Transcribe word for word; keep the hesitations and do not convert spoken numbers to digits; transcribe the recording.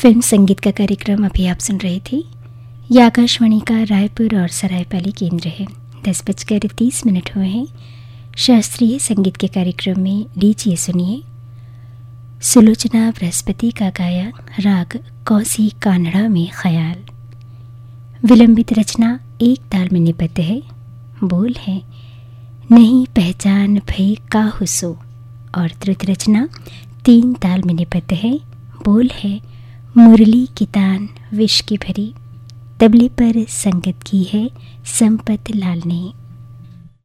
Film संगीत का कार्यक्रम अभी आप सुन रहे थे। यह आकाशवाणी का रायपुर और सरायपाली केंद्र है। दस बजकर तीस मिनट हुए हैं। शास्त्रीय संगीत के कार्यक्रम में लीजिए सुनिए सुलोचना बृहस्पति का गाया राग कौसी कानड़ा में ख्याल। विलंबित रचना एक ताल में निबद्ध है। बोल है नहीं पहचान भई काहू सो, और द्रुत रचना तीन ताल में निबद्ध है। बोल है मुरली की तान विष की भरी। तबले पर संगत की है संपत लाल ने।